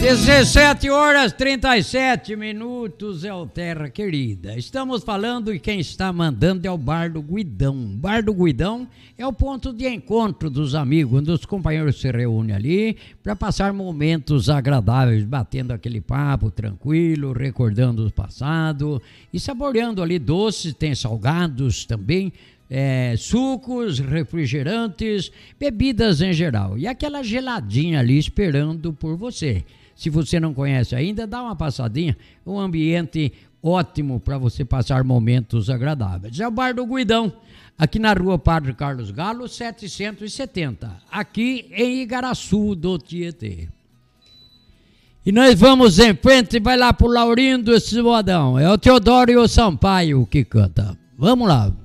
17 horas 37 minutos é o Terra Querida. Estamos falando e quem está mandando é o Bar do Guidão. O Bar do Guidão é o ponto de encontro dos amigos, onde os companheiros se reúnem ali para passar momentos agradáveis, batendo aquele papo tranquilo, recordando o passado e saboreando ali doces, tem salgados também, sucos, refrigerantes, bebidas em geral. E aquela geladinha ali esperando por você. Se você não conhece ainda, dá uma passadinha, um ambiente ótimo para você passar momentos agradáveis. É o Bar do Guidão, aqui na rua Padre Carlos Galo, 770, aqui em Igaraçu do Tietê. E nós vamos em frente, vai lá pro Laurindo esse modão, é o Teodoro e o Sampaio que canta. Vamos lá.